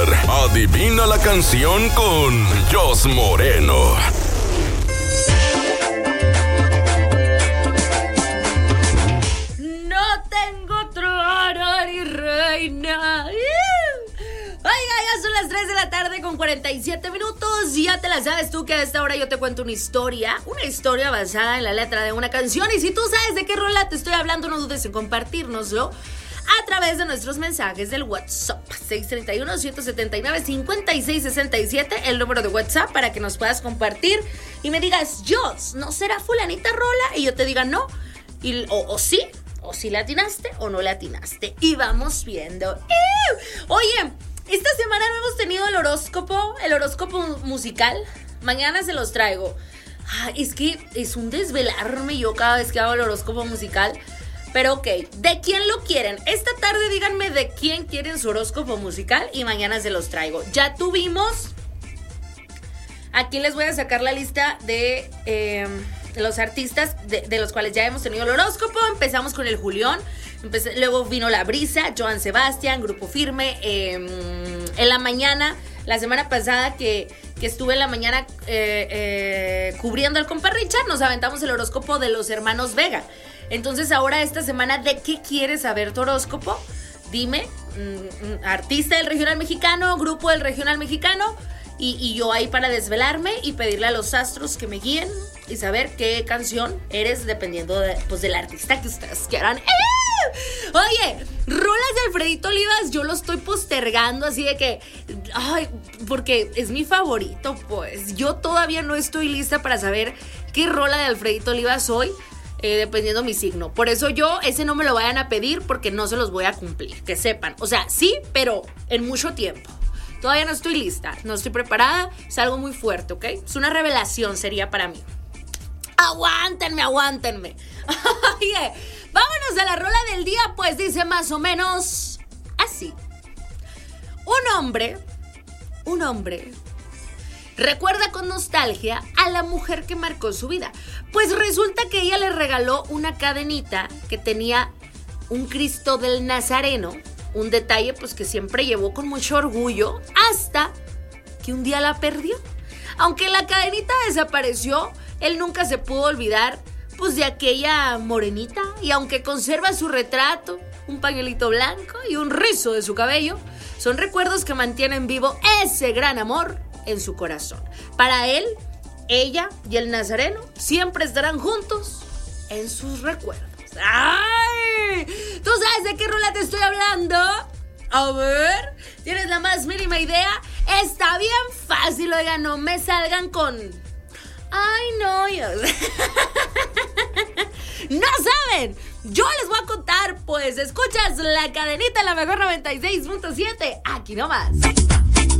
escuchar Adivina la Canción con Jos Moreno. No tengo trono ni reina. Oiga, ya son las 3 de la tarde con 47 minutos. Ya te la sabes tú que a esta hora yo te cuento una historia basada en la letra de una canción. Y si tú sabes de qué rola te estoy hablando, no dudes en compartirnoslo a través de nuestros mensajes del WhatsApp 631-179-5667, el número de WhatsApp para que nos puedas compartir y me digas, Jos, ¿no será fulanita rola? Y yo te diga no, o sí, o si la atinaste o no la atinaste. Y vamos viendo. Oye, esta semana no hemos tenido el horóscopo musical. Mañana se los traigo. Es que es un desvelarme yo cada vez que hago el horóscopo musical. Pero ok, ¿de quién lo quieren? Esta tarde díganme de quién quieren su horóscopo musical y mañana se los traigo. Ya tuvimos. Aquí les voy a sacar la lista de los artistas de los cuales ya hemos tenido el horóscopo. Empezamos con el Julián. Luego vino La Brisa, Joan Sebastián, Grupo Firme. En la mañana, la semana pasada que estuve en la mañana cubriendo al compa Richard, nos aventamos el horóscopo de los hermanos Vega. Entonces ahora esta semana, ¿de qué quieres saber tu horóscopo? Dime, artista del regional mexicano, grupo del regional mexicano, y yo ahí para desvelarme y pedirle a los astros que me guíen y saber qué canción eres dependiendo del artista que ustedes quieran. Oye, rolas de Alfredito Olivas yo lo estoy postergando así de que, porque es mi favorito, pues. Yo todavía no estoy lista para saber qué rola de Alfredito Olivas soy. Dependiendo mi signo. Por eso ese no me lo vayan a pedir porque no se los voy a cumplir. Que sepan. O sea, sí, pero en mucho tiempo. Todavía no estoy lista. No estoy preparada. Es algo muy fuerte, ¿ok? Es una revelación, sería para mí. Aguántenme. Oye, vámonos a la rola del día. Pues dice más o menos así. Un hombre recuerda con nostalgia a la mujer que marcó su vida. Pues resulta que ella le regaló una cadenita que tenía un Cristo del Nazareno, un detalle pues que siempre llevó con mucho orgullo, hasta que un día la perdió. Aunque la cadenita desapareció, él nunca se pudo olvidar pues de aquella morenita, y aunque conserva su retrato, un pañuelito blanco y un rizo de su cabello, son recuerdos que mantienen vivo ese gran amor en su corazón. Para él, ella y el nazareno siempre estarán juntos en sus recuerdos. ¡Ay! ¿Tú sabes de qué rola te estoy hablando? A ver, ¿tienes la más mínima idea? Está bien fácil, oiga, no me salgan con... ¡Ay, no! ¡No saben! Yo les voy a contar, pues escuchas La Cadenita, la mejor 96.7, aquí nomás.